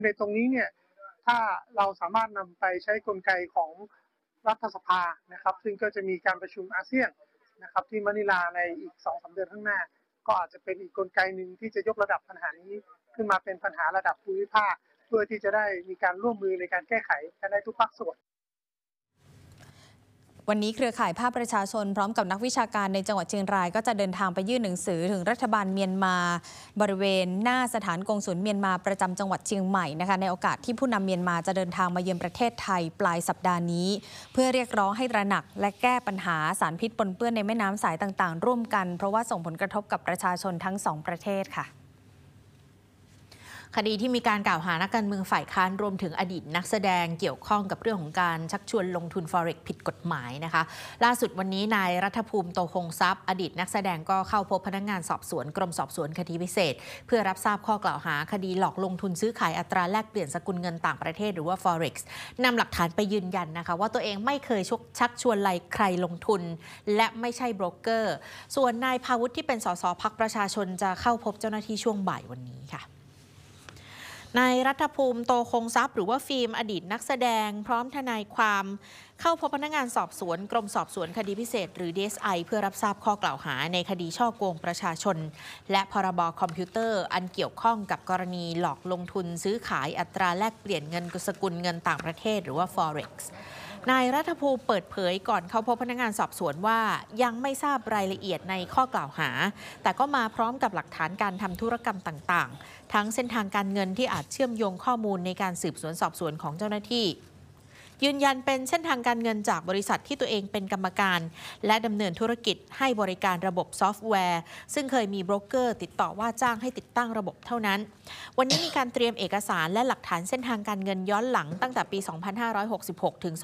ในตรงนี้เนี่ยถ้าเราสามารถนำไปใช้กลไกของรัฐสภานะครับซึ่งก็จะมีการประชุมอาเซียนนะครับที่มะนิลาในอีก 2-3 เดือนข้างหน้าก็อาจจะเป็นอีกกลไกหนึ่งที่จะยกระดับปัญหานี้ขึ้นมาเป็นปัญหาระดับภูมิภาคเพื่อที่จะได้มีการร่วมมือในการแก้ไขกันได้ทุกภาคส่วนวันนี้เครือข่ายภาคประชาชนพร้อมกับนักวิชาการในจังหวัดเชียงรายก็จะเดินทางไปยื่นหนังสือถึงรัฐบาลเมียนมาบริเวณหน้าสถานกงสุลเมียนมาประจำจังหวัดเชียงใหม่นะคะในโอกาสที่ผู้นำเมียนมาจะเดินทางมาเยือนประเทศไทยปลายสัปดาห์นี้เพื่อเรียกร้องให้ตระหนักและแก้ปัญหาสารพิษปนเปื้อนในแม่น้ำสายต่างๆร่วมกันเพราะว่าส่งผลกระทบกับประชาชนทั้ง2ประเทศค่ะคดีที่มีการกล่าวหานักการเมืองฝ่ายค้านรวมถึงอดีตนักแสดงเกี่ยวข้องกับเรื่องของการชักชวนลงทุน Forex ผิดกฎหมายนะคะล่าสุดวันนี้นายรัฐภูมิโตคงทรัพย์อดีตนักแสดงก็เข้าพบพนักงานสอบสวนกรมสอบสวนคดีพิเศษเพื่อรับทราบข้อกล่าวหาคดีหลอกลงทุนซื้อขายอัตราแลกเปลี่ยนสกุลเงินต่างประเทศหรือว่า Forex นำหลักฐานไปยืนยันนะคะว่าตัวเองไม่เคยชักชวนใครลงทุนและไม่ใช่โบรกเกอร์ส่วนนายพาวุฒิที่เป็นสสพรรคประชาชนจะเข้าพบเจ้าหน้าที่ช่วงบ่ายวันนี้ค่ะนายรัฐภูมิโตคงทรัพย์หรือว่าฟิล์มอดีตนักแสดงพร้อมทนายความเข้าพบพนักงานสอบสวนกรมสอบสวนคดีพิเศษหรือ DSI เพื่อรับทราบข้อกล่าวหาในคดีฉ้อโกงประชาชนและพรบคอมพิวเตอร์อันเกี่ยวข้องกับกรณีหลอกลงทุนซื้อขายอัตราแลกเปลี่ยนเงินสกุลเงินต่างประเทศหรือว่า Forexนายรัฐภูมิเปิดเผยก่อนเข้าพบพนักงานสอบสวนว่ายังไม่ทราบรายละเอียดในข้อกล่าวหาแต่ก็มาพร้อมกับหลักฐานการทำธุรกรรมต่างๆทั้งเส้นทางการเงินที่อาจเชื่อมโยงข้อมูลในการสืบสวนสอบสวนของเจ้าหน้าที่ยืนยันเป็นเส้นทางการเงินจากบริษัทที่ตัวเองเป็นกรรมการและดำเนินธุรกิจให้บริการระบบซอฟต์แวร์ซึ่งเคยมีโบรกเกอร์ติดต่อว่าจ้างให้ติดตั้งระบบเท่านั้นวันนี้มีการเตรียมเอกสารและหลักฐานเส้นทางการเงินย้อนหลังตั้งแต่ปี 2566 ถึง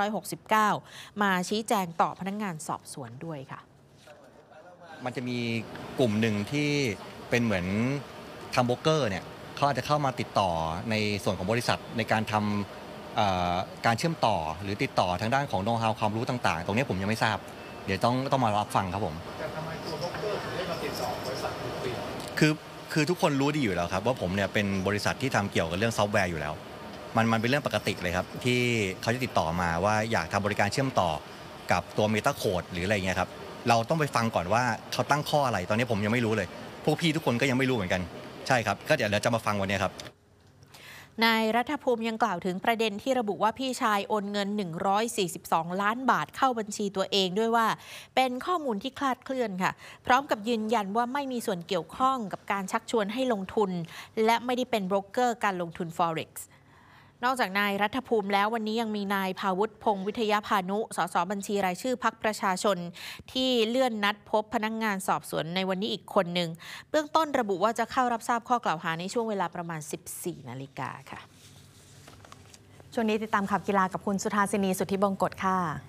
2569 มาชี้แจงต่อพนักงานสอบสวนด้วยค่ะมันจะมีกลุ่มหนึ่งที่เป็นเหมือนทำโบรกเกอร์เนี่ยเขาอาจจะเข้ามาติดต่อในส่วนของบริษัทในการทำการเชื่อมต่อหรือติดต่อทางด้านของโน้ตฮาวความรู้ต่างๆตรงนี้ผมยังไม่ทราบเดี๋ยวต้องมารับฟังครับผมแต่ทำไมตัวโบรกเกอร์ถึงได้มาติดต่อบริษัทคือทุกคนรู้ดีอยู่แล้วครับว่าผมเนี่ยเป็นบริษัทที่ทำเกี่ยวกับเรื่องซอฟต์แวร์อยู่แล้วมันเป็นเรื่องปกติเลยครับที่เขาจะติดต่อมาว่าอยากทำบริการเชื่อมต่อกับตัวเมตาโค้ดหรืออะไรเงี้ยครับเราต้องไปฟังก่อนว่าเขาตั้งข้ออะไรตอนนี้ผมยังไม่รู้เลยพวกพี่ทุกคนก็ยังไม่รู้เหมือนกันใช่ครับก็เดี๋ยวเราจะมาฟังวันนี้ครับนายรัฐภูมิยังกล่าวถึงประเด็นที่ระบุว่าพี่ชายโอนเงิน142 ล้านบาทเข้าบัญชีตัวเองด้วยว่าเป็นข้อมูลที่คลาดเคลื่อนค่ะพร้อมกับยืนยันว่าไม่มีส่วนเกี่ยวข้องกับการชักชวนให้ลงทุนและไม่ได้เป็นโบรกเกอร์การลงทุน Forexนอกจากนายรัฐภูมิแล้ววันนี้ยังมีนายภาวุฒิพงษ์วิทยาพานุสสบัญชีรายชื่อพรรคประชาชนที่เลื่อนนัดพบพนักงานสอบสวนในวันนี้อีกคนหนึ่งเบื้องต้นระบุว่าจะเข้ารับทราบข้อกล่าวหาในช่วงเวลาประมาณ 14 นาฬิกาค่ะช่วงนี้ติดตามข่าวกีฬากับคุณสุธาสินีสุทธิบงกฎค่ะ